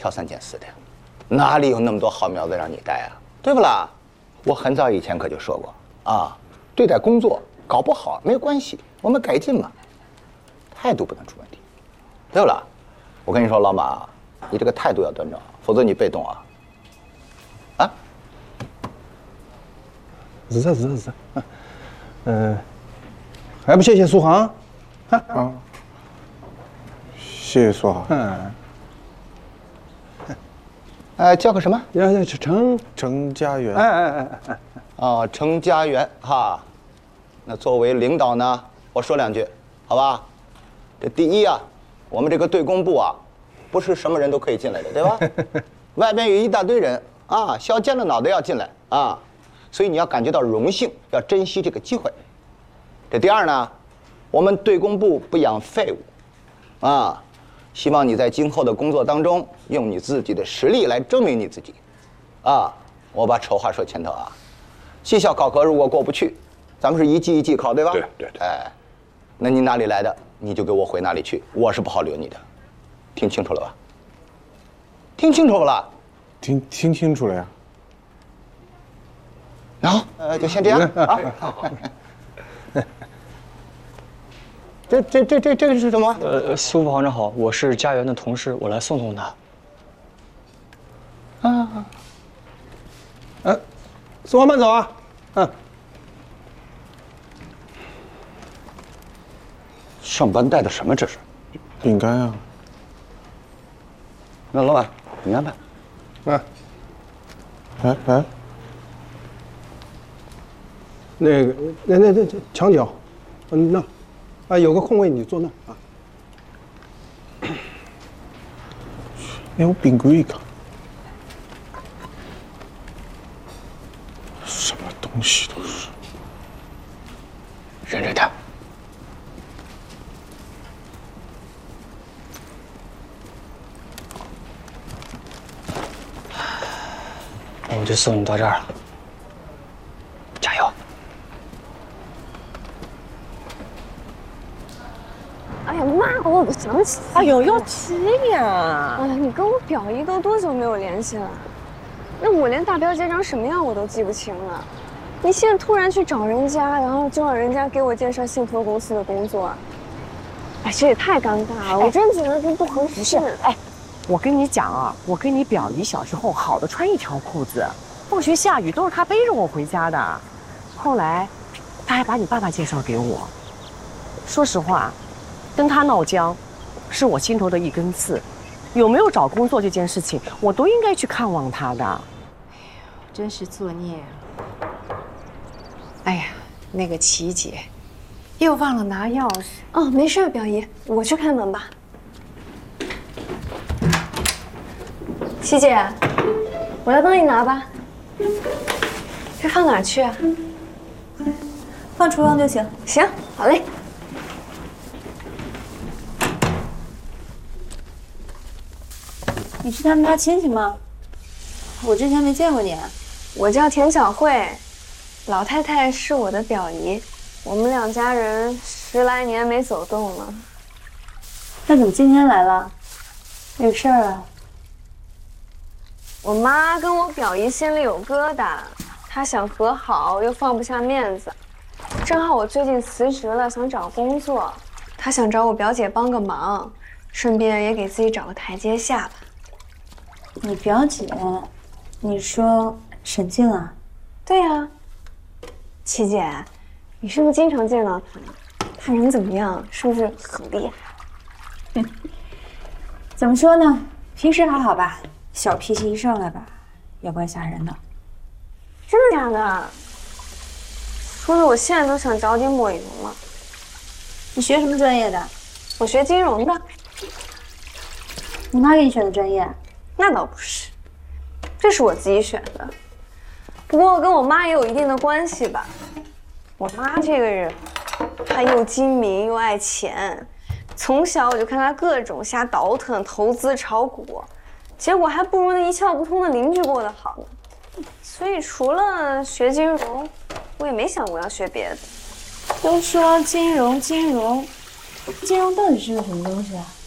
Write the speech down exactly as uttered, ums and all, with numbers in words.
挑三拣四的，哪里有那么多好苗子让你带啊？对不啦？我很早以前可就说过啊，对待工作搞不好没有关系，我们改进嘛，态度不能出问题，对不啦？我跟你说，老马，你这个态度要端正，否则你被动啊。啊？ 是的，是的，是的。嗯，还不谢谢苏杭？啊， 谢谢苏杭。 嗯。 呃，叫个什么？ 要程程家园。 哎哎哎哎。 哦，程家园哈。那作为领导呢，我说两句，好吧？这第一啊，我们这个对工部啊，不是什么人都可以进来的，对吧？外边有一大堆人啊，削尖了脑袋要进来啊，所以你要感觉到荣幸，要珍惜这个机会。这第二呢，我们对工部不养废物，啊，希望你在今后的工作当中，用你自己的实力来证明你自己，啊，我把丑话说前头啊，绩效考核如果过不去，咱们是一季一季考，对吧？ 对对对。 哎，那你哪里来的，你就给我回哪里去，我是不好留你的，听清楚了吧？听清楚了？ 听听清楚了呀。 然后呃，就先这样啊。这这这这这个是什么？ 呃，苏副行长好，我是家园的同事，我来送送他。 啊。呃，苏杭慢走啊。嗯。 上班带的什么这是？ 饼干啊。 那老板，你安排。 啊。 哎哎。 那个，那那那墙角，嗯那，啊有个空位你坐那啊。 哎，我饼干一个。什么东西都是。 忍着点。 那我就送你到这儿了，加油！ 哎呀妈，我不想起。 哎呦，要急呀！ 哎呀，你跟我表姨都多久没有联系了？那我连大表姐长什么样我都记不清了。你现在突然去找人家，然后就让人家给我介绍信托公司的工作，哎，这也太尴尬了！我真觉得这不合适。 不是，哎。我跟你讲啊，我跟你表姨小时候好的穿一条裤子，放学下雨都是她背着我回家的。后来，她还把你爸爸介绍给我。说实话，跟她闹僵，是我心头的一根刺。有没有找工作这件事情，我都应该去看望她的。哎呀， 真是作孽啊！哎呀，那个琪姐，又忘了拿钥匙。 哦，没事，表姨，我去开门吧。琪姐，我来帮你拿吧。这放哪儿去啊？ 放厨房就行。 行，好嘞。 你是他们家亲戚吗？我之前没见过你。 我叫田小慧，老太太是我的表姨，我们两家人十来年没走动了。 那怎么今天来了？有事儿啊？ 我妈跟我表姨心里有疙瘩，她想和好又放不下面子。正好我最近辞职了，想找工作，她想找我表姐帮个忙，顺便也给自己找个台阶下吧。 你表姐？你说沈静啊？ 对呀。琪姐，你是不是经常见到她？她人怎么样？是不是很厉害？ 怎么说呢？平时还好吧。小脾气一上来吧，也怪吓人的。 真的假的？说的我现在都想找你抹油了。 你学什么专业的？ 我学金融的。 你妈给你选的专业？ 那倒不是，这是我自己选的。不过跟我妈也有一定的关系吧。我妈这个人，她又精明又爱钱，从小我就看她各种瞎倒腾、投资炒股。结果还不如那一窍不通的邻居过得好呢，所以除了学金融，我也没想过要学别的。 都说金融，金融，金融到底是个什么东西啊？